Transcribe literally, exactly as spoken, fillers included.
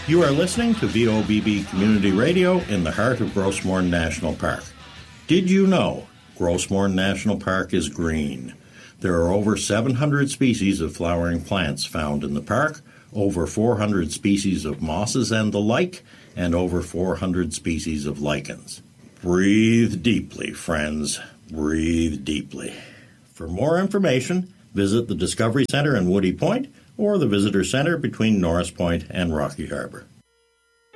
You are listening to V O B B Community Radio in the heart of Grossmorn National Park. Did you know Grossmorn National Park is green? There are over seven hundred species of flowering plants found in the park, over four hundred species of mosses and the like, and over four hundred species of lichens. Breathe deeply, friends. Breathe deeply. For more information, visit the Discovery Center in Woody Point or the Visitor Center between Norris Point and Rocky Harbor.